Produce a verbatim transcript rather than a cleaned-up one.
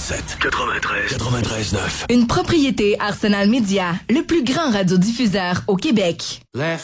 quatre-vingt-sept, quatre-vingt-treize, quatre-vingt-treize neuf. Une propriété Arsenal Média, le plus grand radiodiffuseur au Québec. Left